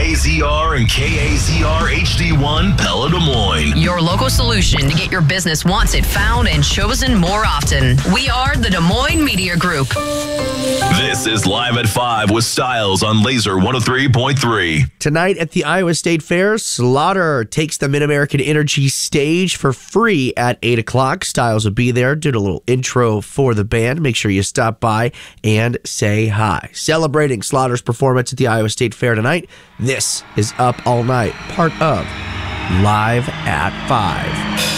KAZR and KAZR HD1 Pella Des Moines. Your local solution to get your business wanted, found, and chosen more often. We are the Des Moines Media Group. This is Live at 5 with Styles on Laser 103.3. Tonight at the Iowa State Fair, Slaughter takes the Mid-American Energy stage for free at 8 o'clock. Styles will be there, did a little intro for the band. Make sure you stop by and say hi. Celebrating Slaughter's performance at the Iowa State Fair tonight, this is Up All Night, part of Live at 5.